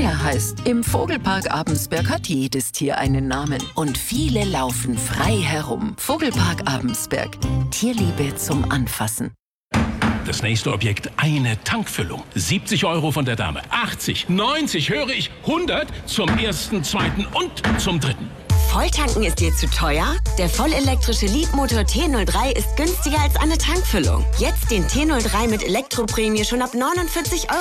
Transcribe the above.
Er heißt, im Vogelpark Abensberg hat jedes Tier einen Namen. Und viele laufen frei herum. Vogelpark Abensberg. Tierliebe zum Anfassen. Das nächste Objekt, eine Tankfüllung. 70 € von der Dame. 80, 90, höre ich, 100 zum ersten, zweiten und zum dritten. Volltanken ist dir zu teuer? Der vollelektrische Leapmotor T03 ist günstiger als eine Tankfüllung. Jetzt den T03 mit Elektroprämie schon ab 49 €